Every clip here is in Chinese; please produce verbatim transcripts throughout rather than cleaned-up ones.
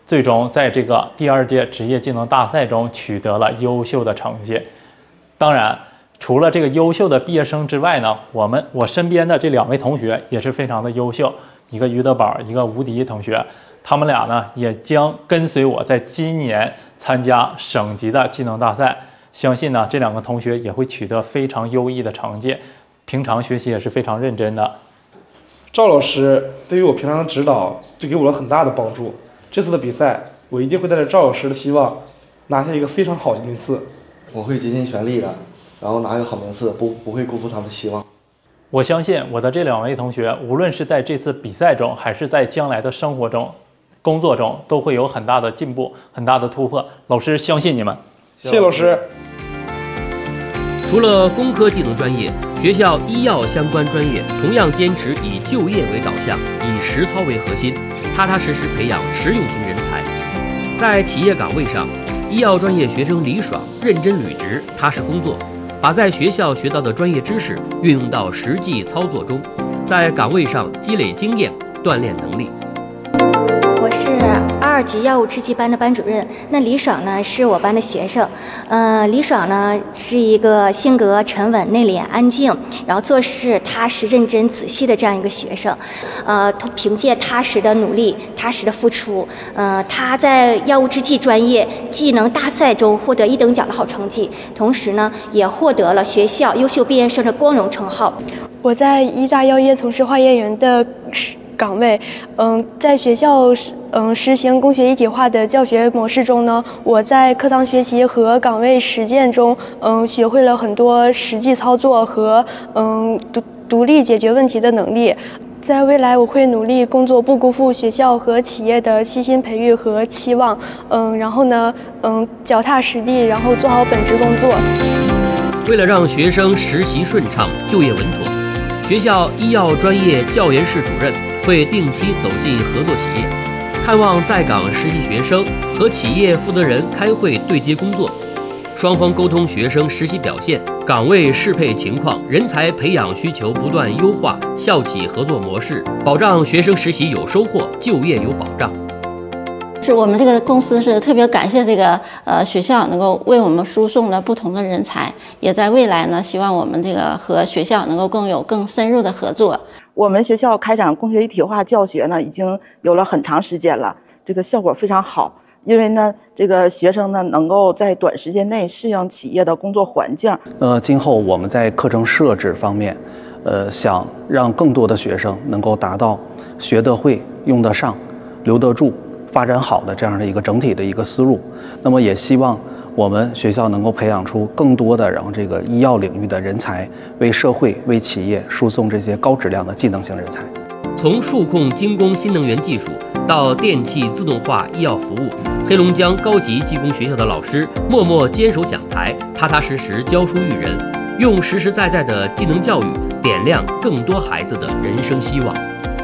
最终在这个第二届职业技能大赛中取得了优秀的成绩。当然，除了这个优秀的毕业生之外呢，我们我身边的这两位同学也是非常的优秀，一个于德宝，一个吴迪同学，他们俩呢也将跟随我在今年参加省级的技能大赛。相信呢这两个同学也会取得非常优异的成绩，平常学习也是非常认真的。 赵老师对于我平常的指导就给我了很大的帮助。这次的比赛，我一定会带着赵老师的希望，拿下一个非常好的名次。 我会竭尽全力的，然后拿一个好名次，不不会辜负他们的希望。 我相信我的这两位同学，无论是在这次比赛中，还是在将来的生活中、工作中，都会有很大的进步、很大的突破。老师相信你们。 谢谢老师。 除了工科技能专业，学校医药相关专业同样坚持以就业为导向，以实操为核心，踏踏实实培养实用型人才。在企业岗位上，医药专业学生李爽认真履职、踏实工作，把在学校学到的专业知识运用到实际操作中，在岗位上积累经验，锻炼能力。 我是二级药物制剂班的班主任，那李爽呢是我班的学生。呃，李爽呢是一个性格沉稳、内敛、安静，然后做事踏实、认真、仔细的这样一个学生。呃，他凭借踏实的努力、踏实的付出，呃，他在药物制剂专业技能大赛中获得一等奖的好成绩，同时呢也获得了学校优秀毕业生的光荣称号。 我在医大药业从事化验员的岗位，嗯，在学校嗯实行工学一体化的教学模式中呢，我在课堂学习和岗位实践中，嗯，学会了很多实际操作和嗯独独立解决问题的能力。在未来，我会努力工作，不辜负学校和企业的悉心培育和期望。嗯，然后呢，嗯，脚踏实地，然后做好本职工作。 为了让学生实习顺畅、就业稳妥，学校医药专业教研室主任会定期走进合作企业，看望在岗实习学生，和企业负责人开会对接工作，双方沟通学生实习表现、岗位适配情况、人才培养需求不断优化，校企合作模式，保障学生实习有收获，就业有保障。 是我们这个公司是特别感谢这个呃学校能够为我们输送了不同的人才，也在未来呢，希望我们这个和学校能够更有更深入的合作。 我们学校开展工学一体化教学呢，已经有了很长时间了，这个效果非常好。因为呢，这个学生呢能够在短时间内适应企业的工作环境。 呃，今后我们在课程设置方面，呃，想让更多的学生能够达到学得会、用得上、留得住、发展好的这样的一个整体的一个思路。那么也希望我们学校能够培养出更多的然后这个医药领域的人才，为社会、为企业输送这些高质量的技能型人才。 从数控精工新能源技术到电气自动化医药服务，黑龙江高级技工学校的老师默默坚守讲台，踏踏实实教书育人，用实实在在的技能教育点亮更多孩子的人生希望。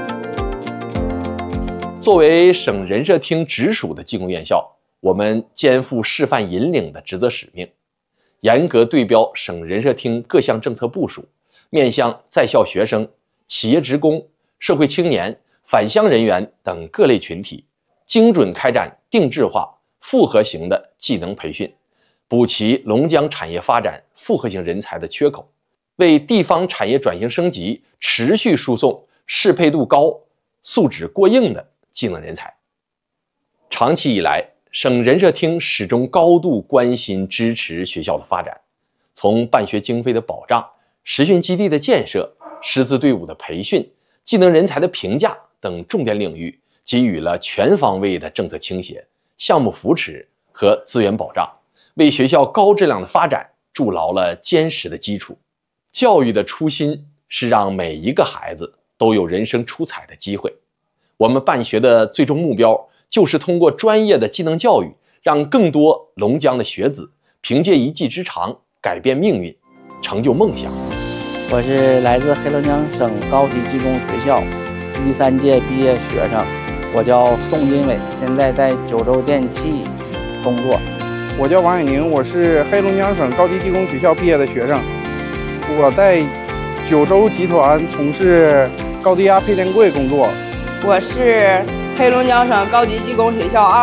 作为省人社厅直属的技工院校，我们肩负示范引领的职责使命，严格对标省人社厅各项政策部署，面向在校学生、企业职工、社会青年、返乡人员等各类群体，精准开展定制化、复合型的技能培训，补齐龙江产业发展复合型人才的缺口，为地方产业转型升级持续输送适配度高、素质过硬的技能人才。长期以来，省人社厅始终高度关心支持学校的发展，从办学经费的保障、实训基地的建设、师资队伍的培训、技能人才的评价等重点领域给予了全方位的政策倾斜、项目扶持和资源保障，为学校高质量的发展筑牢了坚实的基础。教育的初心是让每一个孩子都有人生出彩的机会。我们办学的最终目标就是通过专业的技能教育，让更多龙江的学子凭借一技之长改变命运，成就梦想。 我是来自黑龙江省高级技工学校第三届毕业学生，我叫宋金伟，现在在九州电气工作。 我叫王永宁，我是黑龙江省高级技工学校毕业的学生，我在九州集团从事高低压配电柜工作。 我是黑龙江省高级技工学校二